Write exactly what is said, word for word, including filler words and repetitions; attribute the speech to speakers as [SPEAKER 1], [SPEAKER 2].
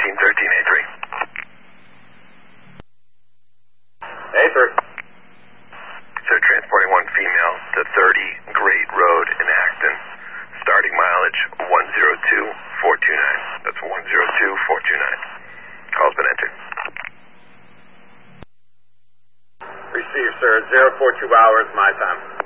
[SPEAKER 1] nineteen thirteen A three.
[SPEAKER 2] A three.
[SPEAKER 1] So transporting one female to thirty Great Road in Acton. Starting mileage one zero two four two nine. That's one zero two four two nine. Call's been entered.
[SPEAKER 2] Receive, sir. zero four two hours, my time.